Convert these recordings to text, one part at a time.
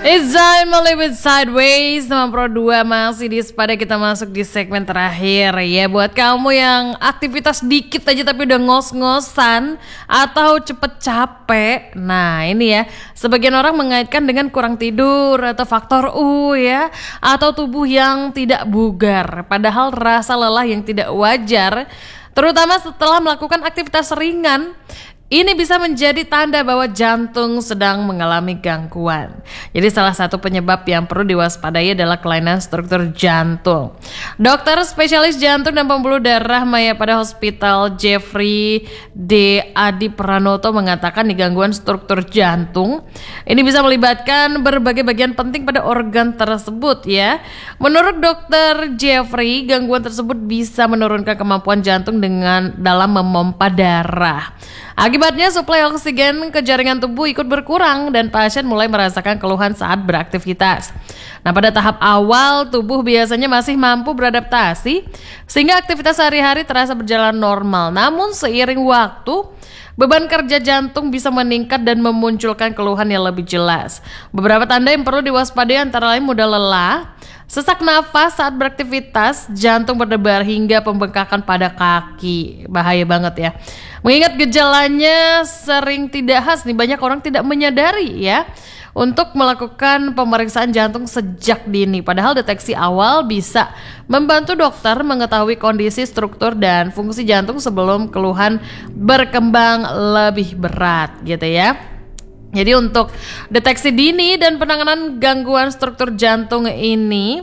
It's time to live it sideways. Nama Pro 2 masih di Sepada. Kita masuk di segmen terakhir ya. Buat kamu yang aktivitas dikit aja tapi udah ngos-ngosan atau cepet capek. Nah ini ya, sebagian orang mengaitkan dengan kurang tidur atau faktor U ya, atau tubuh yang tidak bugar. Padahal rasa lelah yang tidak wajar, terutama setelah melakukan aktivitas ringan, ini bisa menjadi tanda bahwa jantung sedang mengalami gangguan. Jadi salah satu penyebab yang perlu diwaspadai adalah kelainan struktur jantung. Dokter spesialis jantung dan pembuluh darah Mayapada Hospital Jeffrey D. Adi Pranoto mengatakan gangguan struktur jantung ini bisa melibatkan berbagai bagian penting pada organ tersebut ya. Menurut Dokter Jeffrey, gangguan tersebut bisa menurunkan kemampuan jantung dalam memompa darah. Akibatnya suplai oksigen ke jaringan tubuh ikut berkurang dan pasien mulai merasakan keluhan saat beraktivitas. Nah, pada tahap awal tubuh biasanya masih mampu beradaptasi sehingga aktivitas sehari-hari terasa berjalan normal. Namun seiring waktu, beban kerja jantung bisa meningkat dan memunculkan keluhan yang lebih jelas. Beberapa tanda yang perlu diwaspadai antara lain mudah lelah, sesak nafas saat beraktivitas, jantung berdebar hingga pembengkakan pada kaki. Bahaya banget ya. Mengingat gejalanya sering tidak khas nih, banyak orang tidak menyadari ya untuk melakukan pemeriksaan jantung sejak dini. Padahal deteksi awal bisa membantu dokter mengetahui kondisi struktur dan fungsi jantung sebelum keluhan berkembang lebih berat gitu ya. Jadi untuk deteksi dini dan penanganan gangguan struktur jantung ini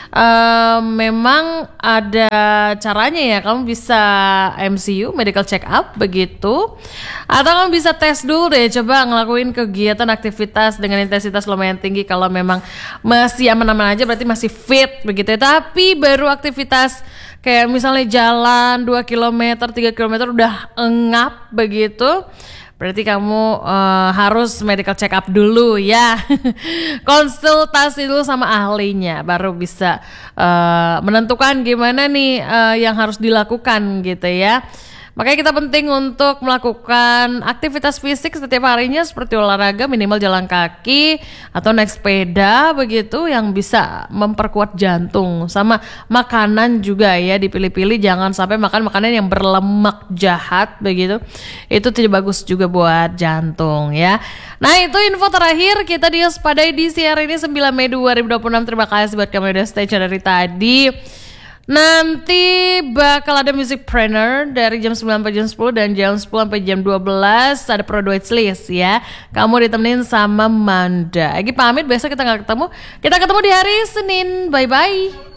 memang ada caranya ya. Kamu bisa MCU, medical check up begitu, atau kamu bisa tes dulu deh, coba ngelakuin kegiatan aktivitas dengan intensitas lumayan tinggi. Kalau memang masih aman-aman aja berarti masih fit begitu ya. Tapi baru aktivitas kayak misalnya jalan 2 km, 3 km udah engap begitu, berarti kamu harus medical check up dulu ya. Konsultasi dulu sama ahlinya, baru bisa menentukan gimana nih yang harus dilakukan gitu ya. Makanya kita penting untuk melakukan aktivitas fisik setiap harinya seperti olahraga, minimal jalan kaki atau naik sepeda begitu, yang bisa memperkuat jantung. Sama makanan juga ya, dipilih-pilih, jangan sampai makan makanan yang berlemak jahat begitu. Itu tidak bagus juga buat jantung ya. Nah itu info terakhir kita diwaspadai di siar ini 9 Mei 2026. Terima kasih buat kamu udah stay tune dari tadi. Nanti bakal ada Musicpreneur dari jam 9 sampai jam 10 dan jam 10 sampai jam 12 ada Pro 2 List ya. Kamu ditemenin sama Manda. Egi pamit, besok kita nggak ketemu. Kita ketemu di hari Senin. Bye bye.